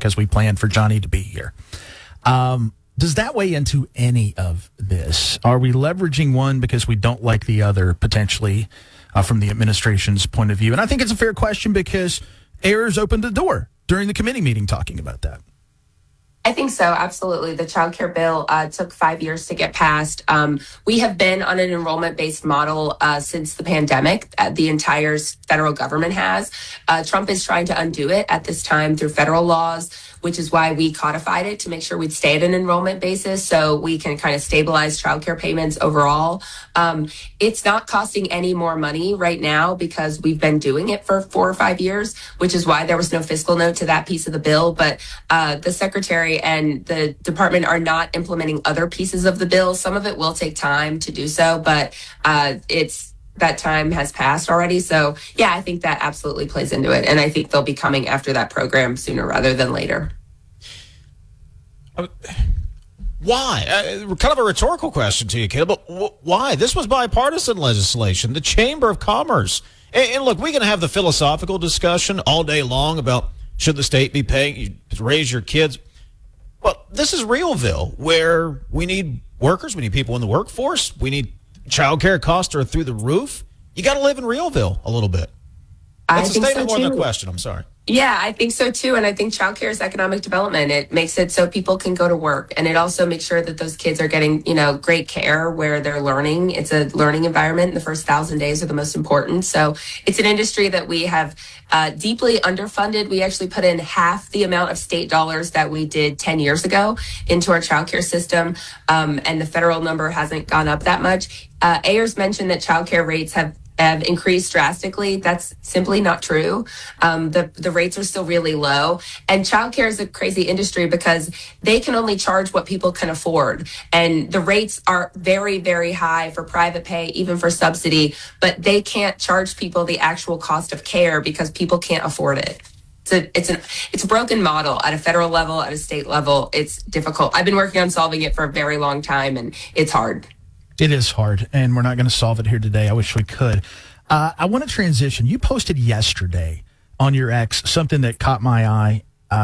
because we planned for Johnny to be here. Does that weigh into any of this? Are we leveraging one because we don't like the other, potentially, from the administration's point of view? And I think it's a fair question because Ayers opened the door during the committee meeting talking about that. I think so, absolutely. The child care bill took 5 years to get passed. We have been on an enrollment-based model since the pandemic. The entire federal government has. Trump is trying to undo it at this time through federal laws, which is why we codified it to make sure we'd stay at an enrollment basis so we can kind of stabilize child care payments overall. It's not costing any more money right now because we've been doing it for 4 or 5 years, which is why there was no fiscal note to that piece of the bill. But the secretary and the department are not implementing other pieces of the bill. Some of it will take time to do so, but that time has passed already. So yeah, I think that absolutely plays into it. And I think they'll be coming after that program sooner rather than later. Why? Kind of a rhetorical question to you, Caleb, but why? This was bipartisan legislation, the Chamber of Commerce. And look, we can have the philosophical discussion all day long about should the state be paying you to raise your kids. But this is Realville, where we need workers, we need people in the workforce, we need childcare costs are through the roof. You got to live in Realville a little bit. That's a statement more than a question. I'm sorry. Yeah, I think so too. And I think childcare is economic development. It makes it so people can go to work. And it also makes sure that those kids are getting, great care where they're learning. It's a learning environment. The first 1,000 days are the most important. So it's an industry that we have deeply underfunded. We actually put in half the amount of state dollars that we did 10 years ago into our childcare system. And the federal number hasn't gone up that much. Ayers mentioned that childcare rates have increased drastically. That's simply not true. The rates are still really low. And childcare is a crazy industry because they can only charge what people can afford. And the rates are very, very high for private pay, even for subsidy, but they can't charge people the actual cost of care because people can't afford it. It's a broken model at a federal level, at a state level. It's difficult. I've been working on solving it for a very long time, and it's hard. It is hard, and we're not going to solve it here today. I wish we could. I want to transition. You posted yesterday on your X something that caught my eye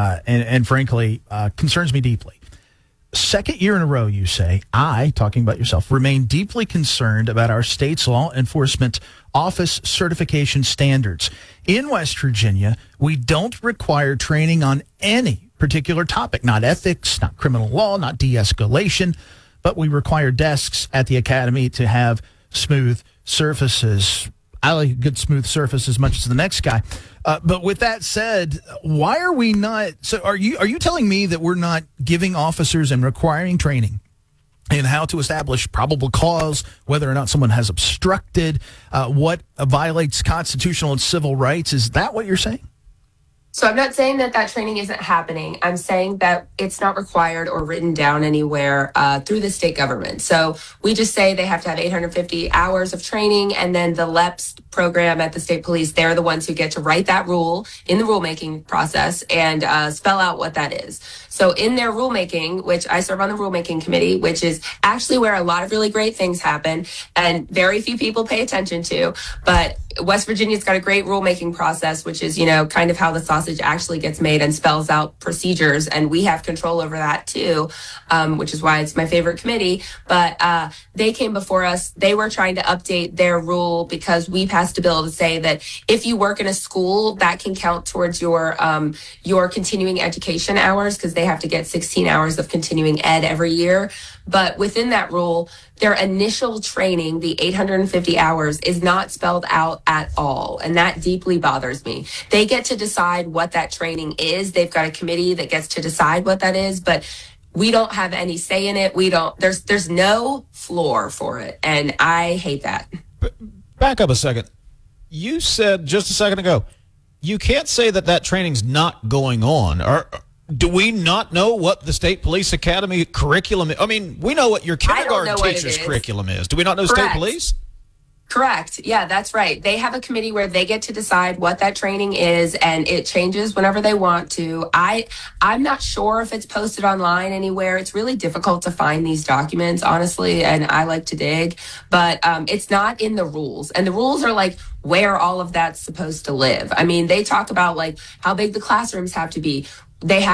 and frankly, concerns me deeply. Second year in a row, you say, talking about yourself, remain deeply concerned about our state's law enforcement office certification standards. In West Virginia, we don't require training on any particular topic, not ethics, not criminal law, not de-escalation, but we require desks at the academy to have smooth surfaces. I like a good smooth surface as much as the next guy. But with that said, why are we not? So are you telling me that we're not giving officers and requiring training in how to establish probable cause, whether or not someone has obstructed, what violates constitutional and civil rights? Is that what you're saying? So I'm not saying that training isn't happening. I'm saying that it's not required or written down anywhere through the state government. So we just say they have to have 850 hours of training, and then the LEPS program at the state police, they're the ones who get to write that rule in the rulemaking process and spell out what that is. So in their rulemaking, which I serve on the rulemaking committee, which is actually where a lot of really great things happen and very few people pay attention to, but West Virginia's got a great rulemaking process, which is, kind of how the sausage actually gets made and spells out procedures. And we have control over that too, which is why it's my favorite committee. But they came before us. They were trying to update their rule because we passed a bill to say that if you work in a school, that can count towards your continuing education hours because they have to get 16 hours of continuing ed every year. But within that rule, their initial training, the 850 hours, is not spelled out at all. And that deeply bothers me. They get to decide what that training is. They've got a committee that gets to decide what that is, but we don't have any say in it. There's no floor for it. And I hate that. Back up a second. You said just a second ago, you can't say that training's not going on. Do we not know what the State Police Academy curriculum is? I mean, we know what your kindergarten teacher's curriculum is. Do we not know Correct. State Police? Correct. Yeah, that's right. They have a committee where they get to decide what that training is, and it changes whenever they want to. I'm not sure if it's posted online anywhere. It's really difficult to find these documents, honestly, and I like to dig, but it's not in the rules. And the rules are like where all of that's supposed to live. I mean, they talk about like how big the classrooms have to be. They have